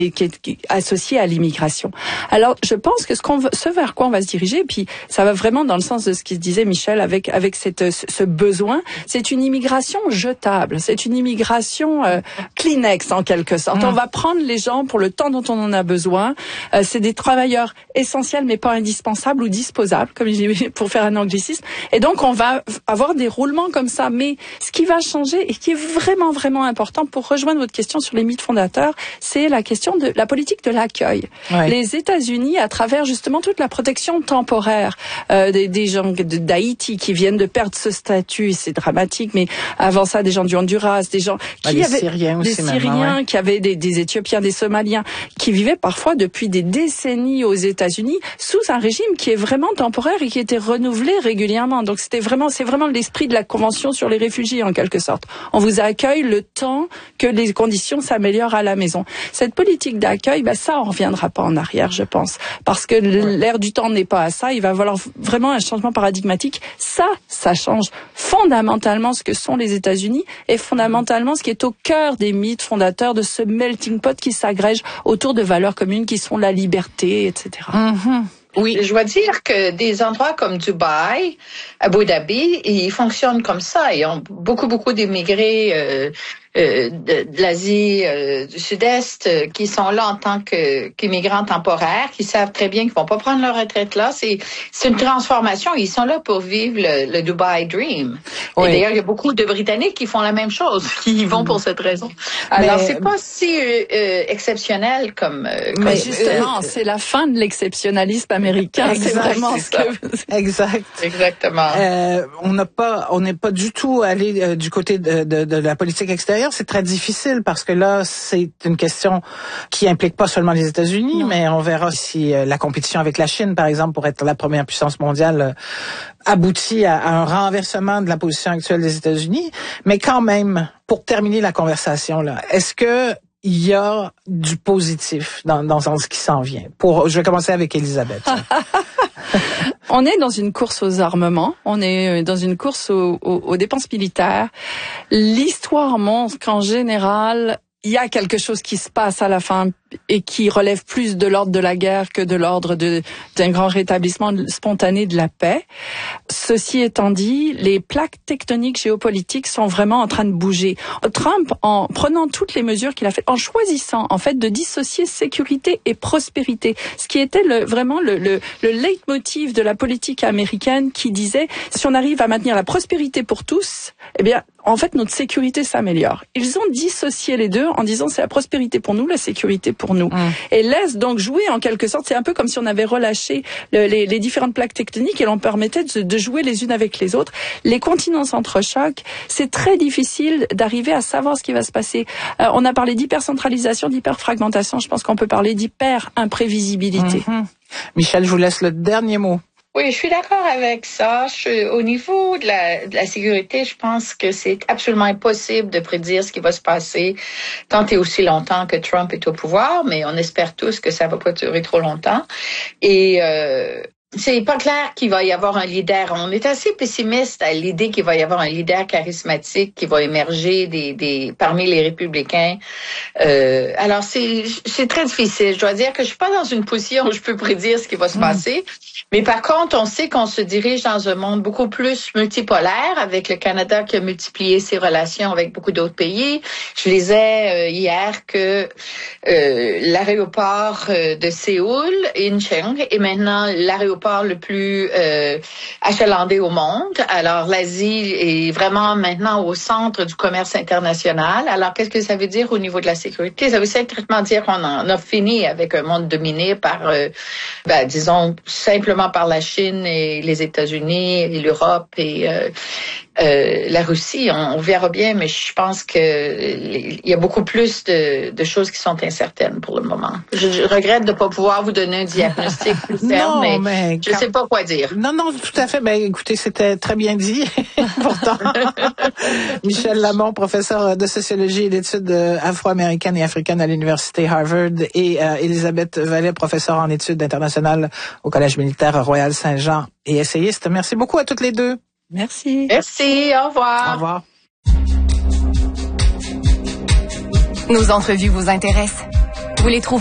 qui est associé à l'immigration. Alors, je pense que ce vers quoi on va se diriger, puis ça va vraiment dans le sens de ce qu'il disait Michel avec ce besoin, c'est une immigration jetable, c'est une immigration Kleenex en quelque sorte. On va prendre les gens pour le temps dont on en a besoin. C'est des travailleurs essentiels mais pas indispensables ou disposables, comme je dis pour faire un anglicisme. Et donc, on va avoir des roulements comme ça. Mais ce qui va changer et qui est vraiment, vraiment important pour rejoindre votre question sur les mythes fondateurs, c'est la question de la politique de l'accueil. Ouais. Les États-Unis, à travers justement toute la protection temporaire des gens d'Haïti qui viennent de perdre ce statut, c'est dramatique, mais avant ça, des gens du Honduras, des gens qui avaient des Syriens, qui avaient des Éthiopiens, des Somaliens, qui vivaient parfois depuis des décennies aux États-Unis sous un régime qui est vraiment temporaire et qui était renouvelé régulièrement. Donc c'est vraiment l'esprit de la Convention sur les réfugiés en quelque sorte. On vous accueille le temps que les conditions s'améliorent à la maison. Cette politique d'accueil, ça, on reviendra pas en arrière, je pense. Parce que l'ère du temps n'est pas à ça. Il va y avoir vraiment un changement paradigmatique. Ça change fondamentalement ce que sont les États-Unis et fondamentalement ce qui est au cœur des mythes fondateurs de ce melting pot qui s'agrège autour de valeurs communes qui sont la liberté, etc. Mm-hmm. Oui, je dois dire que des endroits comme Dubaï, Abu Dhabi, ils fonctionnent comme ça. Ils ont beaucoup d'immigrés de l'Asie du Sud-Est qui sont là en tant qu'immigrants temporaires, qui savent très bien qu'ils vont pas prendre leur retraite là. C'est une transformation. Ils sont là pour vivre le Dubai Dream. Oui. Et d'ailleurs, il y a beaucoup de Britanniques qui font la même chose, qui y vont pour cette raison. Alors, c'est pas si exceptionnel comme... Mais justement, c'est la fin de l'exceptionnalisme américain. C'est vraiment ce que... Exact. Exactement. On n'est pas du tout allé du côté de la politique extérieure. C'est très difficile parce que là, c'est une question qui implique pas seulement les États-Unis, mais on verra si la compétition avec la Chine, par exemple, pour être la première puissance mondiale, aboutit à un renversement de la position actuelle des États-Unis. Mais quand même, pour terminer la conversation, là, est-ce que il y a du positif dans ce qui s'en vient? Je vais commencer avec Elisabeth. On est dans une course aux armements, on est dans une course aux dépenses militaires. L'histoire montre qu'en général, il y a quelque chose qui se passe à la fin et qui relève plus de l'ordre de la guerre que de l'ordre d'un grand rétablissement spontané de la paix. Ceci étant dit, les plaques tectoniques géopolitiques sont vraiment en train de bouger. Trump, en prenant toutes les mesures qu'il a faites, en choisissant en fait de dissocier sécurité et prospérité, ce qui était vraiment le leitmotiv de la politique américaine qui disait si on arrive à maintenir la prospérité pour tous, eh bien en fait notre sécurité s'améliore. Ils ont dissocié les deux en disant c'est la prospérité pour nous, la sécurité pour nous. Et laisse donc jouer en quelque sorte, c'est un peu comme si on avait relâché les différentes plaques tectoniques et l'on permettait de jouer les unes avec les autres. Les continents s'entrechoquent, c'est très difficile d'arriver à savoir ce qui va se passer. On a parlé d'hypercentralisation, d'hyperfragmentation, je pense qu'on peut parler d'hyper-imprévisibilité. Michel, je vous laisse le dernier mot. Oui, je suis d'accord avec ça. Au niveau de la sécurité, je pense que c'est absolument impossible de prédire ce qui va se passer tant et aussi longtemps que Trump est au pouvoir, mais on espère tous que ça va pas durer trop longtemps. Et c'est pas clair qu'il va y avoir un leader. On est assez pessimiste à l'idée qu'il va y avoir un leader charismatique qui va émerger parmi les républicains. Alors c'est très difficile. Je dois dire que je suis pas dans une position où je peux prédire ce qui va se passer. Mais par contre, on sait qu'on se dirige dans un monde beaucoup plus multipolaire, avec le Canada qui a multiplié ses relations avec beaucoup d'autres pays. Je lisais hier que l'aéroport de Séoul, Incheon, est maintenant l'aéroport le plus achalandé au monde. Alors, l'Asie est vraiment maintenant au centre du commerce international. Alors, qu'est-ce que ça veut dire au niveau de la sécurité? Ça veut certainement dire qu'on en a fini avec un monde dominé par, disons, simplement par la Chine et les États-Unis et l'Europe et la Russie. On verra bien, mais je pense que il y a beaucoup plus de choses qui sont incertaines pour le moment. Je regrette de ne pas pouvoir vous donner un diagnostic plus ferme, mais je ne sais pas quoi dire. Non, tout à fait. Écoutez, c'était très bien dit. Pourtant, Michel Lamont, professeur de sociologie et d'études afro-américaines et africaines à l'université Harvard, et Elisabeth Vallée, professeure en études internationales au Collège militaire Royal Saint-Jean et essayiste. Merci beaucoup à toutes les deux. Merci. Merci, au revoir. Au revoir. Nos entrevues vous intéressent? Vous les trouvez